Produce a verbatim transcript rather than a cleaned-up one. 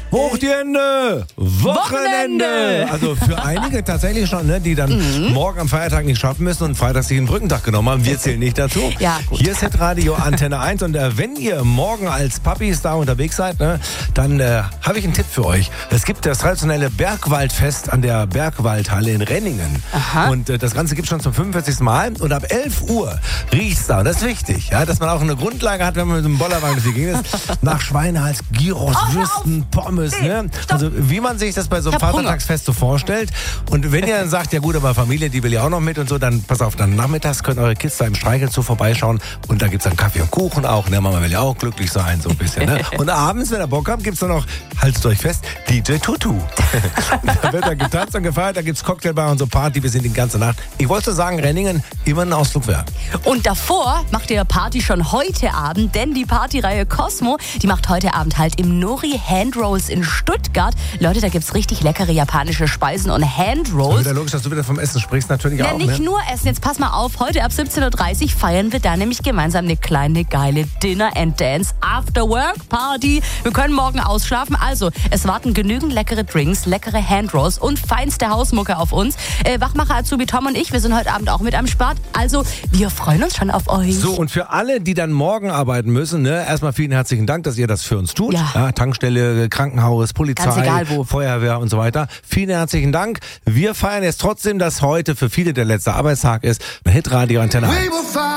Hoch die Hände! Wochenende! Wochenende! Also für einige tatsächlich schon, ne, die dann mhm. morgen am Feiertag nicht schaffen müssen und Freitag sich einen Brückentag genommen haben. Wir zählen nicht dazu. Ja, gut. Hier ist Hitradio Antenne eins und äh, wenn ihr morgen als Papis da unterwegs seid, ne, dann äh, habe ich einen Tipp für euch. Es gibt das traditionelle Bergwaldfest an der Bergwaldhalle in Renningen. Aha. Und äh, das Ganze gibt es schon zum fünfundvierzigsten Mal und ab elf Uhr riecht's da. Und das ist wichtig, ja, dass man auch eine Grundlage hat, wenn man mit dem Bollerwagen durch die Gegend ist. Nach Schweinehals, Gyros, Oh, Würsten, Pommes. Nee, Ne? Also wie man sich das bei so einem Vatertagsfest so vorstellt. Und wenn ihr dann sagt, ja gut, aber Familie, die will ja auch noch mit und so, dann pass auf, dann nachmittags können eure Kids da im Streichelzoo vorbeischauen und da gibt's dann Kaffee und Kuchen auch. Ne? Mama will ja auch glücklich sein, so ein bisschen. Ne? Und abends, wenn ihr Bock habt, gibt's dann noch, haltet euch fest, D J Tutu. Da wird dann getanzt und gefeiert, da gibt's Cocktailbar und so Party bis in die ganze Nacht. Ich wollte sagen, Renningen immer ein Ausflug wert. Und davor macht ihr Party schon heute Abend, denn die Partyreihe Cosmo, die macht heute Abend halt im Nori Handrolls in Stuttgart. Leute, da gibt's richtig leckere japanische Speisen und Handrolls. Wieder logisch, dass du wieder vom Essen sprichst, natürlich ja, auch. Nicht ne? nur Essen, jetzt pass mal auf, heute ab siebzehn Uhr dreißig feiern wir da nämlich gemeinsam eine kleine, geile Dinner and Dance After Work Party. Wir können morgen ausschlafen, also es warten genügend leckere Drinks, leckere Handrolls und feinste Hausmucke auf uns. Äh, Wachmacher Azubi Tom und ich, wir sind heute Abend auch mit am Start, also wir freuen uns schon auf euch. So, und für alle, die dann morgen arbeiten müssen, ne, erstmal vielen herzlichen Dank, dass ihr das für uns tut. Ja. Ja, Tankstelle, Krankenhaus, Polizei, Ganz egal wo. Feuerwehr und so weiter. Vielen herzlichen Dank. Wir feiern jetzt trotzdem, dass heute für viele der letzte Arbeitstag ist. Hitradio Antenne eins.